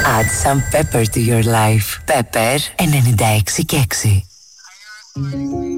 Add some pepper to your life. Pepper 96 και 6.